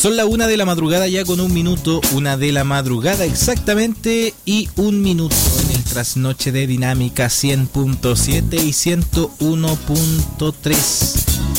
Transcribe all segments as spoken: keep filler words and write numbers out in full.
Son la una de la madrugada ya con un minuto, una de la madrugada exactamente y un minuto en el trasnoche de Dinámica cien punto siete y ciento uno punto tres.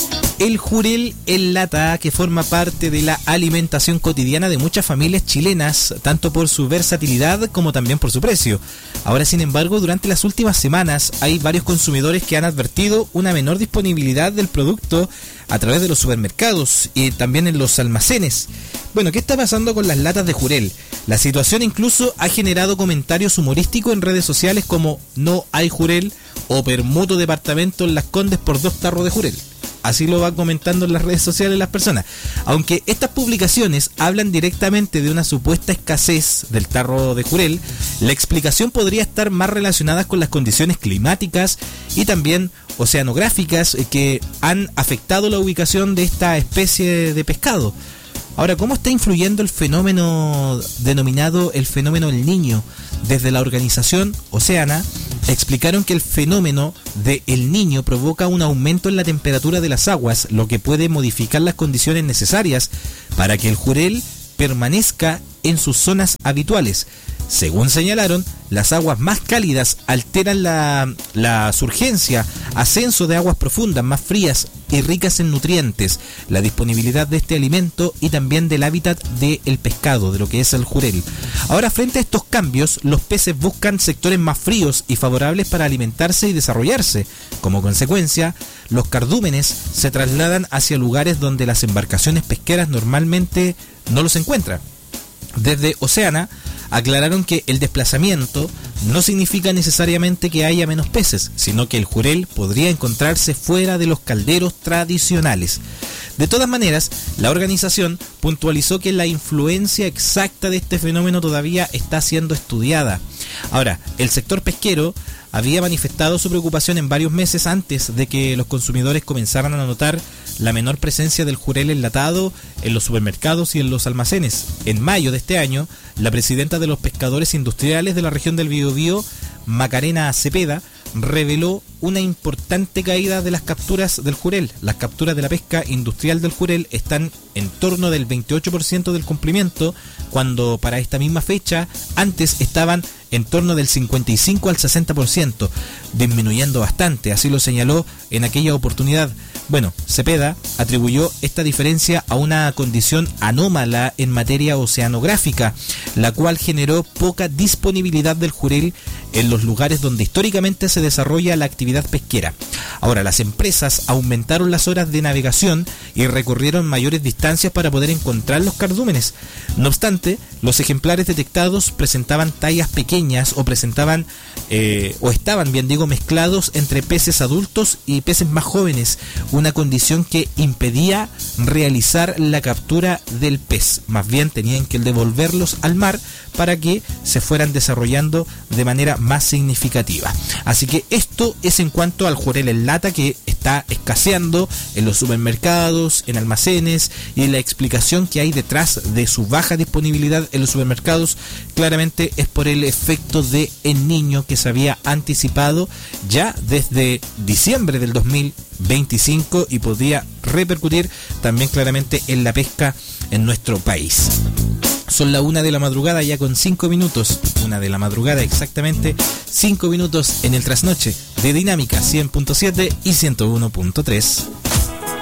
El jurel en lata, que forma parte de la alimentación cotidiana de muchas familias chilenas, tanto por su versatilidad como también por su precio. Ahora, sin embargo, durante las últimas semanas hay varios consumidores que han advertido una menor disponibilidad del producto a través de los supermercados y también en los almacenes. Bueno, ¿qué está pasando con las latas de jurel? La situación incluso ha generado comentarios humorísticos en redes sociales como "no hay jurel" o "permuto departamento en Las Condes por dos tarros de jurel". Así lo van comentando en las redes sociales las personas. Aunque estas publicaciones hablan directamente de una supuesta escasez del tarro de jurel, la explicación podría estar más relacionada con las condiciones climáticas y también oceanográficas que han afectado la ubicación de esta especie de pescado. Ahora, ¿cómo está influyendo el fenómeno denominado el fenómeno El Niño? Desde la organización Oceana explicaron que el fenómeno de El Niño provoca un aumento en la temperatura de las aguas, lo que puede modificar las condiciones necesarias para que el jurel permanezca en sus zonas habituales. Según señalaron, las aguas más cálidas alteran la, la surgencia, ascenso de aguas profundas más frías y ricas en nutrientes, la disponibilidad de este alimento y también del hábitat del pescado, de lo que es el jurel. Ahora, frente a estos cambios, los peces buscan sectores más fríos y favorables para alimentarse y desarrollarse. Como consecuencia, los cardúmenes se trasladan hacia lugares donde las embarcaciones pesqueras normalmente no los encuentran. Desde Oceana aclararon que el desplazamiento no significa necesariamente que haya menos peces, sino que el jurel podría encontrarse fuera de los calderos tradicionales. De todas maneras, la organización puntualizó que la influencia exacta de este fenómeno todavía está siendo estudiada. Ahora, el sector pesquero había manifestado su preocupación en varios meses antes de que los consumidores comenzaran a notar la menor presencia del jurel enlatado en los supermercados y en los almacenes. En mayo de este año, la presidenta de los pescadores industriales de la región del Biobío, Macarena Cepeda, reveló una importante caída de las capturas del jurel. Las capturas de la pesca industrial del jurel están en torno del veintiocho por ciento del cumplimiento, cuando para esta misma fecha antes estaban en torno del cincuenta y cinco al sesenta por ciento, disminuyendo bastante, así lo señaló en aquella oportunidad. Bueno, Cepeda atribuyó esta diferencia a una condición anómala en materia oceanográfica, la cual generó poca disponibilidad del jurel en los lugares donde históricamente se desarrolla la actividad pesquera. Ahora, las empresas aumentaron las horas de navegación y recorrieron mayores distancias para poder encontrar los cardúmenes. No obstante, los ejemplares detectados presentaban tallas pequeñas o presentaban eh, o estaban, bien digo, mezclados entre peces adultos y peces más jóvenes, una condición que impedía realizar la captura del pez. Más bien tenían que devolverlos al mar para que se fueran desarrollando de manera más significativa. Así que esto es en cuanto al jurel en lata, que está escaseando en los supermercados, en almacenes, y la explicación que hay detrás de su baja disponibilidad en los supermercados claramente es por el efecto de El Niño, que se había anticipado ya desde diciembre del dos mil veinticinco y podría repercutir también claramente en la pesca en nuestro país. Son la una de la madrugada ya con cinco minutos, una de la madrugada exactamente, cinco minutos en el trasnoche de Dinámica cien punto siete y ciento uno punto tres.